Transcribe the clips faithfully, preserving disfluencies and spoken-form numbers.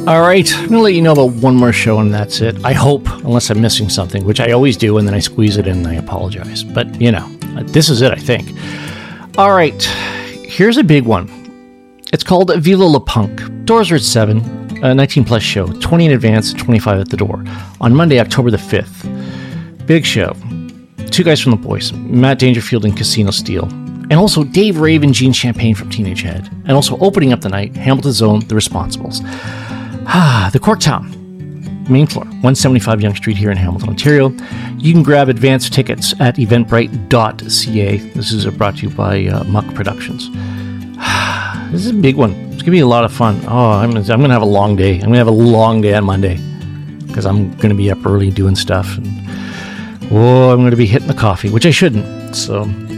All right, I'm going to let you know about one more show and that's it. I hope, unless I'm missing something, which I always do, and then I squeeze it in and I apologize. But, you know, this is it, I think. All right, here's a big one. It's called Viva La Punk. Doors are at seven, a nineteen plus show, twenty in advance, twenty-five at the door, on Monday, October the fifth. Big show. Two guys from The Boys, Matt Dangerfield and Casino Steel. And also Dave Raven, Gene Champagne from Teenage Head. And also opening up the night, Hamilton's own The Responsibles. Ah, the Corktown, main floor, one seventy-five Yonge Street here in Hamilton, Ontario. You can grab advance tickets at eventbrite dot c a. This is brought to you by uh, Muck Productions. This is a big one. It's going to be a lot of fun. Oh, I'm, I'm going to have a long day. I'm going to have a long day on Monday because I'm going to be up early doing stuff. And, oh, I'm going to be hitting the coffee, which I shouldn't. So,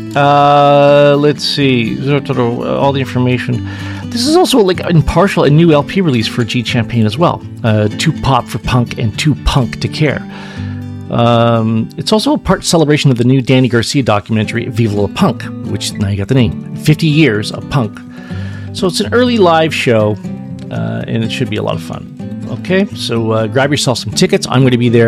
uh, let's see. All the information. This is also, like, in partial, a new L P release for G Champagne as well. Uh, Too Pop for Punk and Too Punk to Care. Um, it's also a part celebration of the new Danny Garcia documentary, Viva La Punk, which now you got the name. fifty years of punk. So it's an early live show, uh, and it should be a lot of fun. Okay, so uh, grab yourself some tickets. I'm going to be there.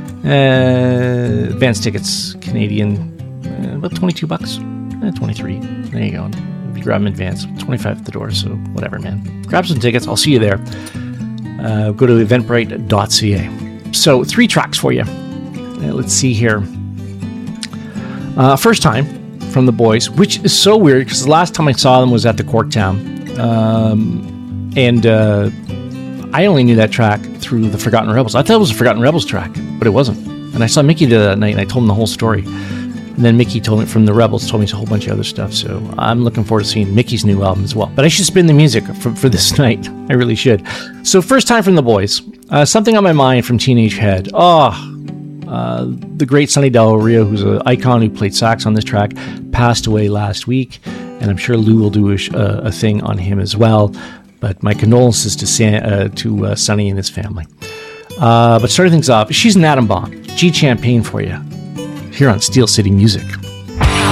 Uh, advance tickets, Canadian, uh, about twenty-two bucks. Eh, twenty-three. There you go. If you grab them in advance, twenty-five at the door, so whatever, man. Grab some tickets. I'll see you there. Uh, go to eventbrite dot c a. So, three tracks for you. Uh, let's see here. Uh, first time from The Boys, which is so weird because the last time I saw them was at the Corktown. Um, and uh, I only knew that track through the Forgotten Rebels. I thought it was a Forgotten Rebels track, but it wasn't. And I saw Mickey that night and I told him the whole story. And then Mickey told me from the Rebels, told me a whole bunch of other stuff. So I'm looking forward to seeing Mickey's new album as well. But I should spin the music for, for this night. I really should. So first time from The Boys. Uh, something on my mind from Teenage Head. Oh, uh, the great Sonny Del Rio, who's an icon who played sax on this track, passed away last week. And I'm sure Lou will do a, a thing on him as well. But my condolences to San, uh, to uh, Sonny and his family. Uh, but starting things off, she's an atom bomb. G Champagne for you. Here on Steel City Music.